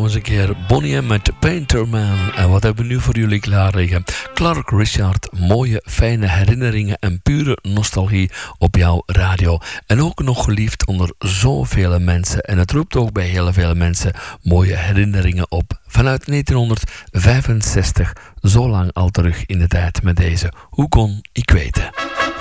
eens een keer Bonnie M met Painterman. En wat hebben we nu voor jullie klaar liggen? Clark Richard, mooie, fijne herinneringen en pure nostalgie op jouw radio. En ook nog geliefd onder zoveel mensen. En het roept ook bij heel veel mensen mooie herinneringen op. Vanuit 1965, zo lang al terug in de tijd met deze Hoe kon ik weten?